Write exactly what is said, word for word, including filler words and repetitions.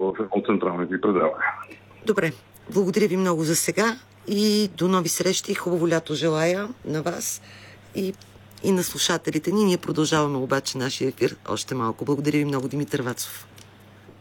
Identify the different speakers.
Speaker 1: в едно от централните ви предавания.
Speaker 2: Добре, благодаря ви много за сега и до нови срещи. Хубаво лято желая на вас и, и на слушателите ни. Ние продължаваме обаче нашия ефир още малко. Благодаря ви много, Димитър Вацов.